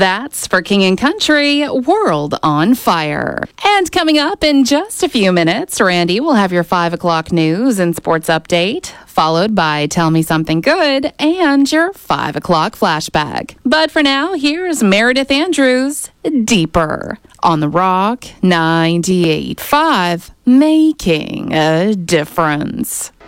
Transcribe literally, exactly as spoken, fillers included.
That's for King and Country, World on Fire. And coming up in just a few minutes, Randy will have your five o'clock news and sports update, followed by Tell Me Something Good and your five o'clock flashback. But for now, here's Meredith Andrews, Deeper, on the Rock ninety-eight point five, making a difference.